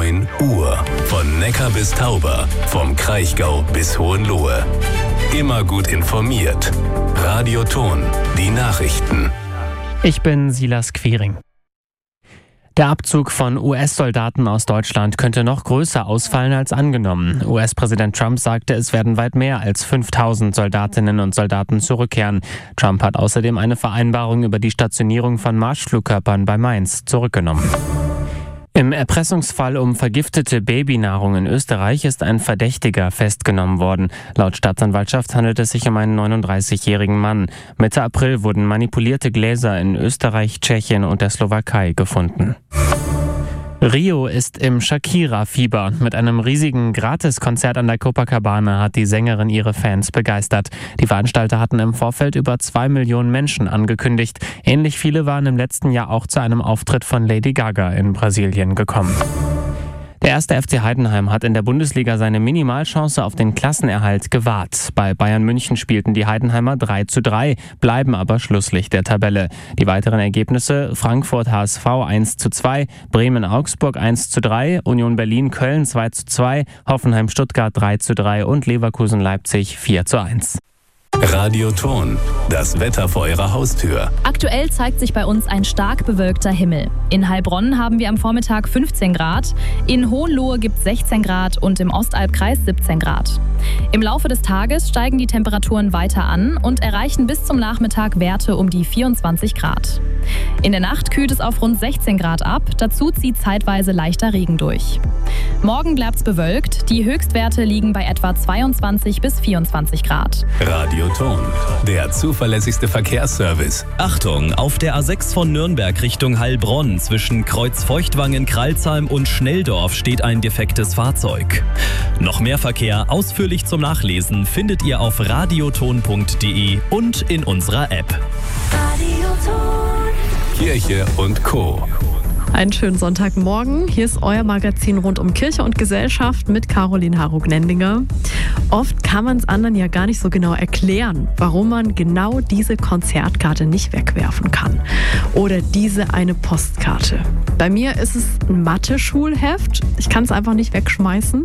9 Uhr. Von Neckar bis Tauber, vom Kraichgau bis Hohenlohe. Immer gut informiert. Radio Thon, die Nachrichten. Ich bin Silas Quiring. Der Abzug von US-Soldaten aus Deutschland könnte noch größer ausfallen als angenommen. US-Präsident Trump sagte, es werden weit mehr als 5.000 Soldatinnen und Soldaten zurückkehren. Trump hat außerdem eine Vereinbarung über die Stationierung von Marschflugkörpern bei Mainz zurückgenommen. Im Erpressungsfall um vergiftete Babynahrung in Österreich ist ein Verdächtiger festgenommen worden. Laut Staatsanwaltschaft handelt es sich um einen 39-jährigen Mann. Mitte April wurden manipulierte Gläser in Österreich, Tschechien und der Slowakei gefunden. Rio ist im Shakira-Fieber. Mit einem riesigen Gratiskonzert an der Copacabana hat die Sängerin ihre Fans begeistert. Die Veranstalter hatten im Vorfeld über 2 Millionen Menschen angekündigt. Ähnlich viele waren im letzten Jahr auch zu einem Auftritt von Lady Gaga in Brasilien gekommen. Der 1. FC Heidenheim hat in der Bundesliga seine Minimalchance auf den Klassenerhalt gewahrt. Bei Bayern München spielten die Heidenheimer 3:3, bleiben aber Schlusslicht der Tabelle. Die weiteren Ergebnisse: Frankfurt HSV 1:2, Bremen Augsburg 1:3, Union Berlin Köln 2:2, Hoffenheim Stuttgart 3:3 und Leverkusen Leipzig 4:1. Radio Thon, das Wetter vor Ihrer Haustür. Aktuell zeigt sich bei uns ein stark bewölkter Himmel. In Heilbronn haben wir am Vormittag 15 Grad, in Hohenlohe gibt es 16 Grad und im Ostalbkreis 17 Grad. Im Laufe des Tages steigen die Temperaturen weiter an und erreichen bis zum Nachmittag Werte um die 24 Grad. In der Nacht kühlt es auf rund 16 Grad ab, dazu zieht zeitweise leichter Regen durch. Morgen bleibt es bewölkt, die Höchstwerte liegen bei etwa 22 bis 24 Grad. Radio Thon, der zuverlässigste Verkehrsservice. Achtung, auf der A6 von Nürnberg Richtung Heilbronn zwischen Kreuzfeuchtwangen, Kralsheim und Schnelldorf steht ein defektes Fahrzeug. Noch mehr Verkehr ausführlich zum Nachlesen findet ihr auf radiothon.de und in unserer App. Radio Thon. Kirche und Co. Einen schönen Sonntagmorgen. Hier ist euer Magazin rund um Kirche und Gesellschaft mit Caroline Harro-Gnendinger. Oft kann man es anderen ja gar nicht so genau erklären, warum man genau diese Konzertkarte nicht wegwerfen kann. Oder diese eine Postkarte. Bei mir ist es ein Mathe-Schulheft. Ich kann es einfach nicht wegschmeißen.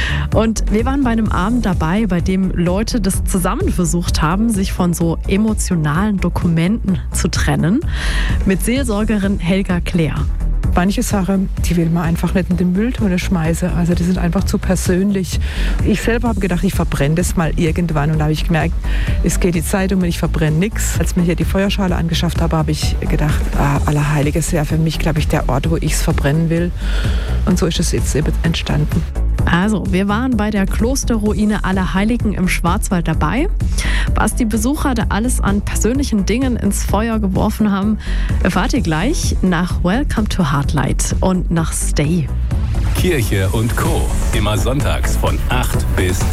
Und wir waren bei einem Abend dabei, bei dem Leute das zusammen versucht haben, sich von so emotionalen Dokumenten zu trennen. Mit Seelsorgerin Helga Klär. Manche Sachen, die will man einfach nicht in den Mülltonne schmeißen. Also die sind einfach zu persönlich. Ich selber habe gedacht, ich verbrenne das mal irgendwann. Und da habe ich gemerkt, es geht die Zeit um und ich verbrenne nichts. Als ich mir hier die Feuerschale angeschafft habe, habe ich gedacht, Allerheiliges wäre für mich, glaube ich, der Ort, wo ich es verbrennen will. Und so ist es jetzt eben entstanden. Also, wir waren bei der Klosterruine Allerheiligen im Schwarzwald dabei. Was die Besucher da alles an persönlichen Dingen ins Feuer geworfen haben, erfahrt ihr gleich nach Welcome to Heartlight und nach Stay. Kirche und Co. Immer sonntags von 8 bis